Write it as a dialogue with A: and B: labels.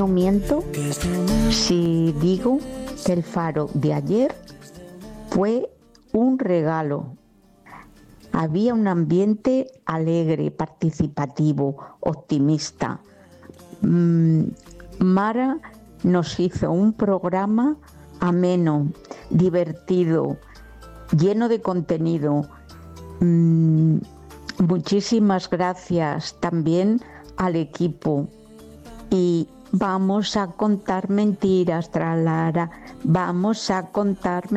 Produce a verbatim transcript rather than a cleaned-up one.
A: no miento si digo que el Faro de ayer fue un regalo. Había un ambiente alegre, participativo, optimista. Mm, Mara nos hizo un programa ameno, divertido, lleno de contenido. Mm, muchísimas gracias también al equipo. Y vamos a contar mentiras, tralara, vamos a contar